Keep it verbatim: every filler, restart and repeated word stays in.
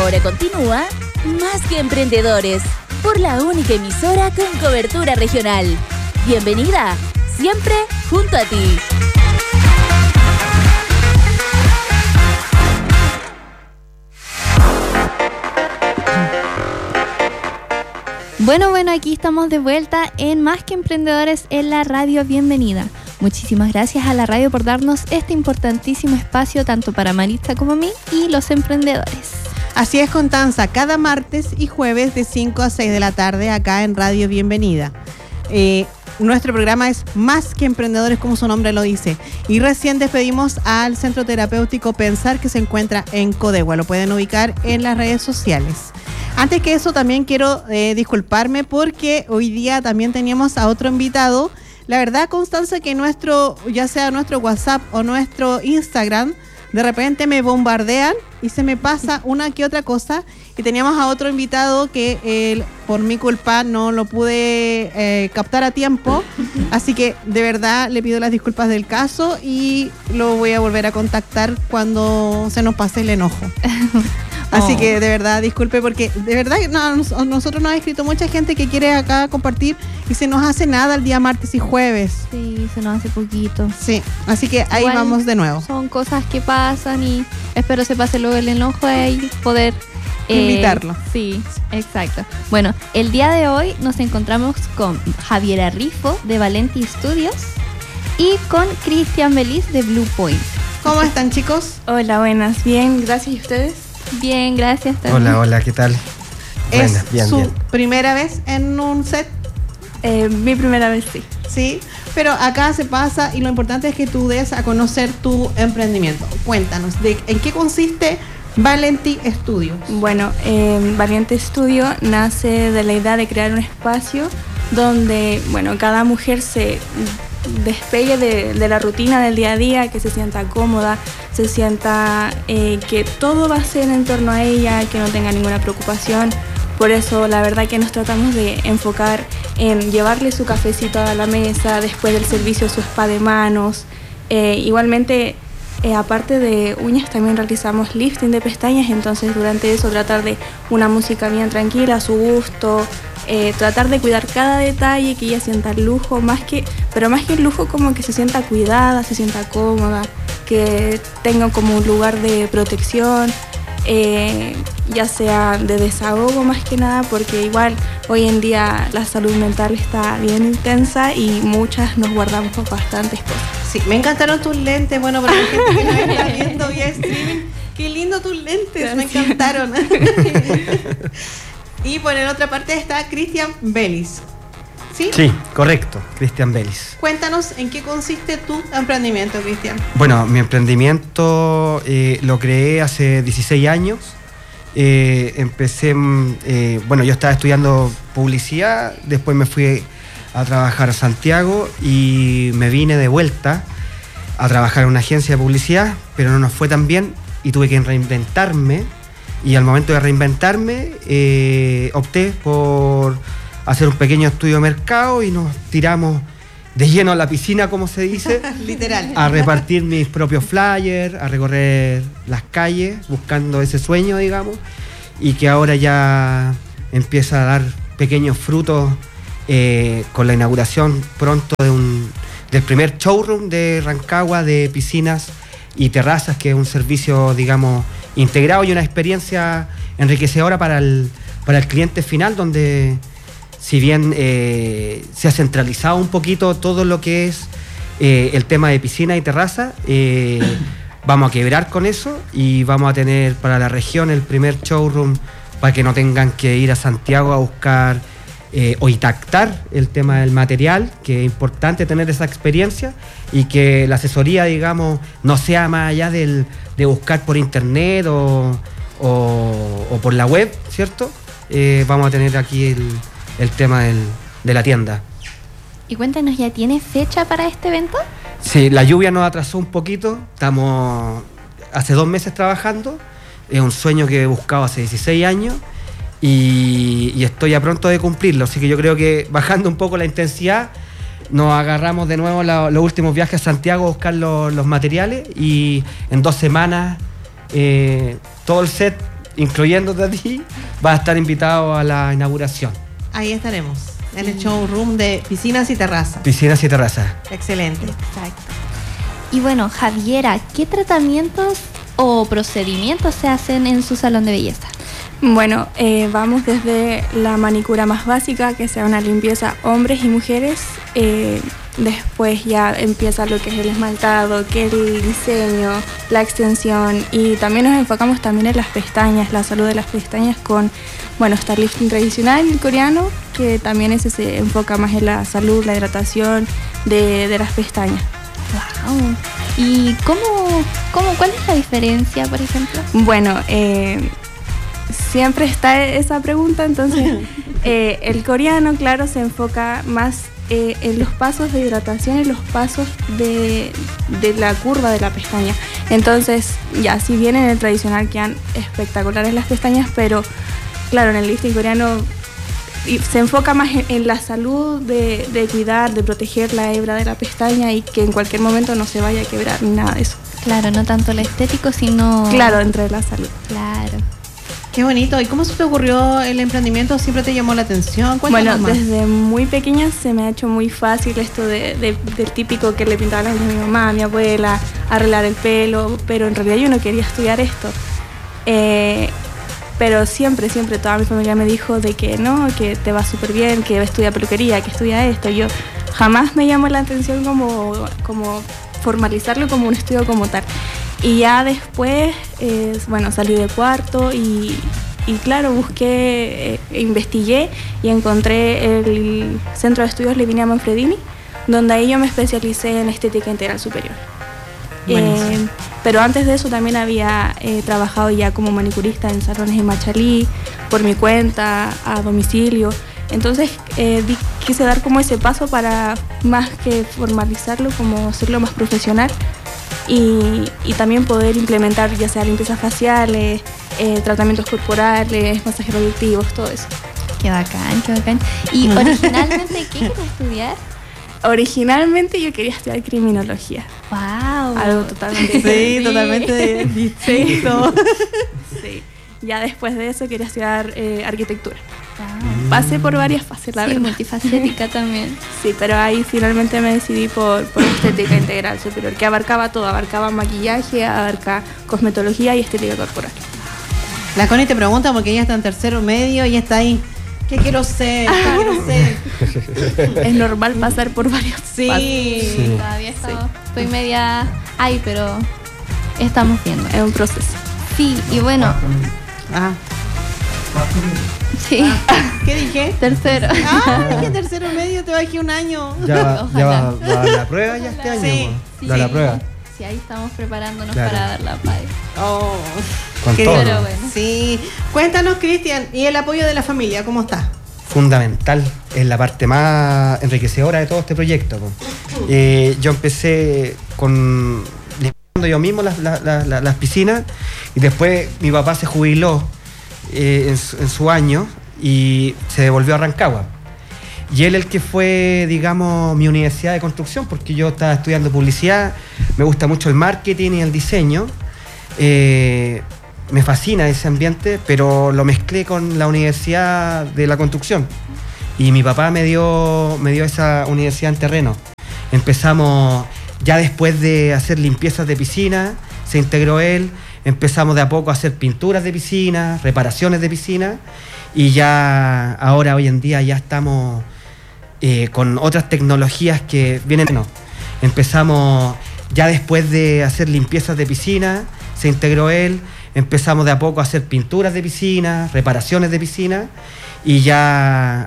Ahora continúa Más que Emprendedores, por la única emisora con cobertura regional. Bienvenida, siempre junto a ti. Bueno, bueno, aquí estamos de vuelta en Más que Emprendedores en la radio. Bienvenida. Muchísimas gracias a la radio por darnos este importantísimo espacio tanto para Maritza como a mí y los emprendedores. Así es, Constanza, cada martes y jueves de cinco a seis de la tarde acá en Radio Bienvenida. Eh, nuestro programa es Más que Emprendedores, como su nombre lo dice. Y recién despedimos al Centro Terapéutico Pensar, que se encuentra en Codegua. Lo pueden ubicar en las redes sociales. Antes que eso, también quiero eh, disculparme porque hoy día también teníamos a otro invitado. La verdad, Constanza, que nuestro, ya sea nuestro WhatsApp o nuestro Instagram, de repente me bombardean y se me pasa una que otra cosa. Y teníamos a otro invitado que eh, por mi culpa no lo pude eh, captar a tiempo. Así que de verdad le pido las disculpas del caso y lo voy a volver a contactar cuando se nos pase el enojo. Así oh. que de verdad, disculpe, porque de verdad no, nosotros nos ha escrito mucha gente que quiere acá compartir y se nos hace nada el día martes y jueves. Sí, se nos hace poquito. Sí, así que ahí igual vamos de nuevo. Son cosas que pasan y espero se pase luego el enojo y poder eh, invitarlo. Sí, exacto. Bueno, el día de hoy nos encontramos con Javiera Rifo de Valenti Studios y con Cristian Belis de Blue Point. ¿Cómo están, chicos? Hola, buenas. Bien, gracias. ¿Y ustedes? Bien, gracias. También. Hola, hola, ¿qué tal? ¿Es Buenas, bien, su bien. primera vez en un set? Eh, mi primera vez, sí. Sí, pero acá se pasa y lo importante es que tú des a conocer tu emprendimiento. Cuéntanos, de, ¿en qué consiste Valenti Studios? Bueno, eh, Valenti Studio nace de la idea de crear un espacio donde, bueno, cada mujer se despegue de, de la rutina del día a día, que se sienta cómoda, se sienta eh, que todo va a ser en torno a ella, que no tenga ninguna preocupación. Por eso la verdad que nos tratamos de enfocar en llevarle su cafecito a la mesa, después del servicio su spa de manos. Eh, igualmente, eh, aparte de uñas, también realizamos lifting de pestañas, entonces durante eso tratar de una música bien tranquila, a su gusto. Eh, tratar de cuidar cada detalle, que ella sienta el lujo, más que, pero más que el lujo, como que se sienta cuidada, se sienta cómoda, que tenga como un lugar de protección, eh, ya sea de desahogo más que nada, porque igual hoy en día la salud mental está bien intensa y muchas nos guardamos bastantes cosas. Sí, me encantaron tus lentes, bueno, para la gente que nos está viendo vía streaming, qué lindo tus lentes, gracias. Me encantaron. Y por la otra parte está Cristian Belis. ¿Sí? Sí, correcto, Cristian Belis. Cuéntanos en qué consiste tu emprendimiento, Cristian. Bueno, mi emprendimiento eh, lo creé hace dieciséis años. Eh, empecé, eh, bueno, yo estaba estudiando publicidad, después me fui a trabajar a Santiago y me vine de vuelta a trabajar en una agencia de publicidad, pero no nos fue tan bien y tuve que reinventarme. Y al momento de reinventarme, eh, opté por hacer un pequeño estudio de mercado y nos tiramos de lleno a la piscina, como se dice. Literal. A repartir mis propios flyers, a recorrer las calles, buscando ese sueño, digamos, y que ahora ya empieza a dar pequeños frutos eh, con la inauguración pronto de un, del primer showroom de Rancagua de piscinas y terrazas, que es un servicio, digamos, integrado y una experiencia enriquecedora para el, para el cliente final, donde si bien eh, se ha centralizado un poquito todo lo que es eh, el tema de piscina y terraza, eh, vamos a quebrar con eso y vamos a tener para la región el primer showroom para que no tengan que ir a Santiago a buscar eh, o intactar el tema del material, que es importante tener esa experiencia y que la asesoría, digamos, no sea más allá del, de buscar por internet o, o, o por la web, ¿cierto? Eh, vamos a tener aquí el, el tema del, de la tienda. Y cuéntanos, ¿ya tienes fecha para este evento? Sí, la lluvia nos atrasó un poquito, estamos hace dos meses trabajando, es un sueño que he buscado hace dieciséis años y, y estoy a pronto de cumplirlo, así que yo creo que bajando un poco la intensidad nos agarramos de nuevo la, los últimos viajes a Santiago a buscar los, los materiales y en dos semanas eh, todo el set incluyéndote a ti, vas a estar invitado a la inauguración. Ahí estaremos, en el showroom de piscinas y terrazas. Piscinas y terrazas. Excelente. Exacto. Y bueno, Javiera, ¿qué tratamientos o procedimientos se hacen en su salón de belleza? Bueno, eh, vamos desde la manicura más básica, que sea una limpieza hombres y mujeres. Eh, después ya empieza lo que es el esmaltado, que el diseño, la extensión, y también nos enfocamos también en las pestañas, la salud de las pestañas con, bueno, está el lifting tradicional coreano, que también ese se enfoca más en la salud, la hidratación de, de las pestañas. Wow. ¿Y cómo, cómo, cuál es la diferencia, por ejemplo? Bueno, eh, siempre está esa pregunta, entonces eh, el coreano, claro, se enfoca más eh, en los pasos de hidratación y los pasos de, de la curva de la pestaña. Entonces, ya, si bien en el tradicional quedan espectaculares las pestañas, pero claro, en el lifting coreano se enfoca más en, en la salud de, de cuidar, de proteger la hebra de la pestaña y que en cualquier momento no se vaya a quebrar ni nada de eso. Claro, no tanto lo estético, sino... Claro, dentro de la salud. Claro. Qué bonito. ¿Y cómo se te ocurrió el emprendimiento? ¿Siempre te llamó la atención? Bueno, más. Desde muy pequeña se me ha hecho muy fácil esto de, de, del típico que le pintaba las uñas a mi mamá, a mi abuela, arreglar el pelo, pero en realidad yo no quería estudiar esto. Eh, pero siempre, siempre toda mi familia me dijo de que no, que te va súper bien, que estudia peluquería, que estudia esto. Yo jamás me llamó la atención como, como formalizarlo como un estudio como tal. Y ya después, eh, bueno, salí de cuarto y, y claro, busqué, eh, investigué y encontré el Centro de Estudios Lavinia Manfredini, donde ahí yo me especialicé en estética integral superior. Eh, pero antes de eso también había eh, trabajado ya como manicurista en salones en Machalí, por mi cuenta, a domicilio. Entonces eh, di, quise dar como ese paso para más que formalizarlo, como hacerlo más profesional. Y, y también poder implementar ya sea limpiezas faciales, eh, tratamientos corporales, masajes reductivos, todo eso. Qué bacán, qué bacán. ¿Y originalmente qué querías estudiar? Originalmente yo quería estudiar criminología. Wow. Algo totalmente Sí, diferente. totalmente distinto. Sí. Ya después de eso quería estudiar eh, arquitectura. Wow. Pasé por varias fases, la Sí, verdad. multifacética también. Sí, pero ahí finalmente me decidí por, por estética integral superior, que abarcaba todo, abarcaba maquillaje, abarcaba cosmetología y estética corporal. La Connie te pregunta porque ella está en tercero medio y está ahí. ¿Qué quiero ser? ¿Qué quiero ser? Es normal pasar por varios Sí. fases. Sí. Todavía estamos, estoy media ahí, pero estamos viendo. Es un proceso. Sí, y bueno, Ah, sí, ¿qué dije? tercero. Ah, dije tercero medio, te bajé un año. Ya, va- ya va, Ojalá. va a la prueba ya este año. Sí, po. Da la prueba. Sí, ahí estamos preparándonos Claro. para dar la paz. Oh, Con qué todo. Pero bueno. Sí. Cuéntanos, Cristian, ¿y el apoyo de la familia cómo está? Fundamental, es la parte más enriquecedora de todo este proyecto. po. Eh, yo empecé con limpiando yo mismo las, las- las- las- las piscinas y después mi papá se jubiló eh, en, su, en su año y se devolvió a Rancagua. Y él el que fue, digamos, mi universidad de construcción, porque yo estaba estudiando publicidad, me gusta mucho el marketing y el diseño. Eh, me fascina ese ambiente, pero lo mezclé con la universidad de la construcción. Y mi papá me dio, me dio esa universidad en terreno. Empezamos, ya después de hacer limpiezas de piscina, se integró él, empezamos de a poco a hacer pinturas de piscina, reparaciones de piscina, y ya ahora, hoy en día, ya estamos eh, con otras tecnologías que vienen. No, empezamos, ya después de hacer limpiezas de piscina, se integró él, empezamos de a poco a hacer pinturas de piscina, reparaciones de piscina, y ya